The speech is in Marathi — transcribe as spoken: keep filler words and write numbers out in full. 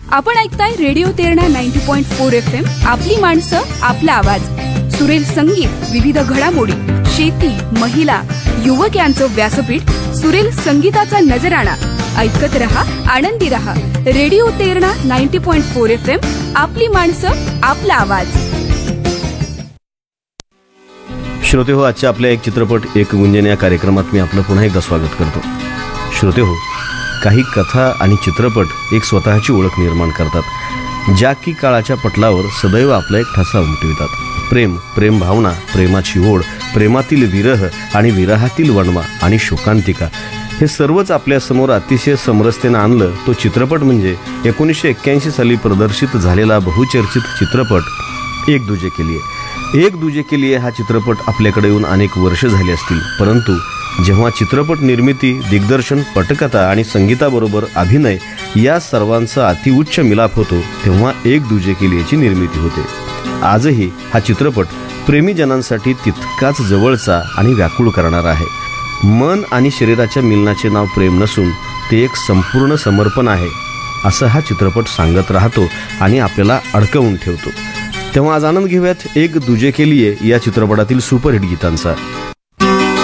आपण ऐकताय radio Terna ninety point four F M. आपली माणसं, आपला आवाज. सुरेल संगीत, विविध घडामोडी, शेती, महिला, युवक यांचं व्यासपीठ. सुरेल संगीताचा नजराणा. ऐकत रहा, आनंदी रहा. Radio Terna ninety point four F M. आपली माणसं, आपला आवाज. श्रोते हो, आजच्या आपल्या एक चित्रपट एक गुंजन या कार्यक्रमात मी आपलं पुन्हा एकदा स्वागत करतो. श्रोते हो, काही कथा आणि चित्रपट एक स्वतःची ओळख निर्माण करतात, ज्या की काळाच्या पटलावर सदैव आपला एक ठसा उमटवितात. प्रेम, प्रेम भावना, प्रेमाची ओढ, प्रेमातील विरह आणि विरहातील वणवा आणि शोकांतिका हे सर्वच आपल्यासमोर अतिशय समरसतेनं आणलं. तो चित्रपट म्हणजे एकोणीसशे एक्क्याऐंशी साली प्रदर्शित झालेला बहुचर्चित चित्रपट एक दूजे के लिए. एक दूजे के लिए हा चित्रपट आपल्याकडे येऊन अनेक वर्ष झाली असतील, परंतु जेव्हा चित्रपट निर्मिती, दिग्दर्शन, पटकथा आणि संगीताबरोबर अभिनय या सर्वांचा अतिउच्च मिलाप होतो, तेव्हा एक दूजे के लियेची निर्मिती होते. आजही हा चित्रपट प्रेमीजनांसाठी तितकाच जवळचा आणि व्याकुळ करणारा आहे. मन आणि शरीराच्या मिलनाचे नाव प्रेम नसून ते एक संपूर्ण समर्पण आहे, असं हा चित्रपट सांगत राहतो आणि आपल्याला अडकवून ठेवतो. तेव्हा आज आनंद घेऊयात एक दूजे के लिए या चित्रपटातील सुपरहिट गीतांचा.